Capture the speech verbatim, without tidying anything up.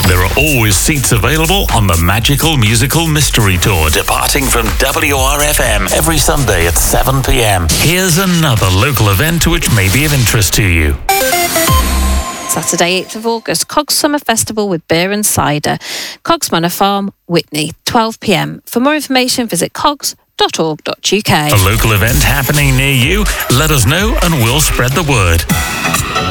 There are always seats available on the Magical Musical Mystery Tour, departing from W R F M every Sunday at seven p m. Here's another local event which may be of interest to you. Saturday, eighth of August, Cogs Summer Festival with beer and cider. Cogs Manor Farm, Witney, twelve p m. For more information, visit cogs dot org dot U K. A local event happening near you? Let us know and we'll spread the word.